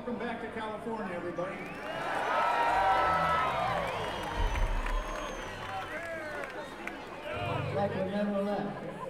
welcome back to California, everybody. Like we never left.